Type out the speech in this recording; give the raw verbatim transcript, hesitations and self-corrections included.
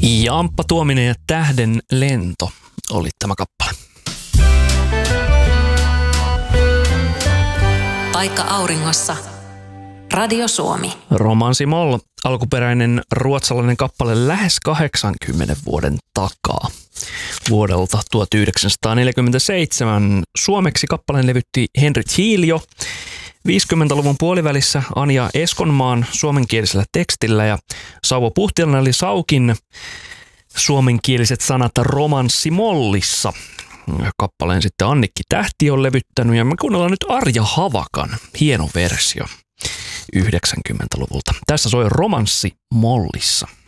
Jamppa Tuominen ja Tähden lento oli tämä kappale. Paikka auringossa. Radio Suomi. Romanssi Moll, alkuperäinen ruotsalainen kappale lähes kahdeksankymmenen vuoden takaa. Vuodelta tuhatyhdeksänsataaneljäkymmentäseitsemän suomeksi kappaleen levytti Henri Thiilio. viisikymmentäluvun puolivälissä Anja Eskonmaan suomenkielisellä tekstillä ja Sauvo Puhtiainen oli Saukin suomenkieliset sanat Romanssi Mollissa. Kappaleen sitten Annikki Tähti on levyttänyt ja me kuunnellaan nyt Arja Havakan hieno versio yhdeksänkymmentäluvulta. Tässä soi Romanssi Mollissa.